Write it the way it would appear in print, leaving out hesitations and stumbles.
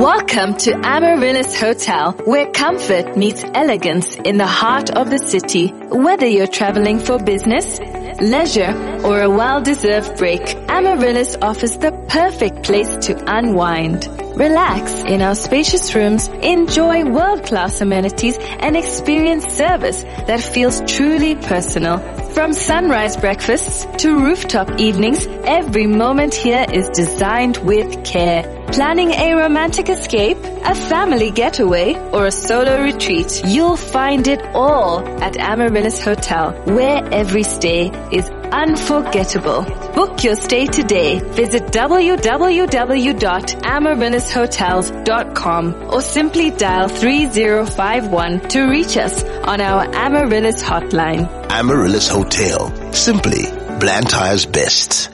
Welcome to Amaryllis Hotel, where comfort meets elegance in the heart of the city. Whether you're traveling for business, leisure, or a well-deserved break, Amaryllis offers the perfect place to unwind. Relax in our spacious rooms, enjoy world-class amenities, and experience service that feels truly personal. From sunrise breakfasts to rooftop evenings, every moment here is designed with care. Planning a romantic escape, a family getaway, or a solo retreat, you'll find it all at Amaryllis Hotel, where every stay is unforgettable. Book your stay today. Visit www.amaryllis.com or simply dial 3051 to reach us on our Amaryllis hotline. Amaryllis Hotel. Simply Blantyre's best.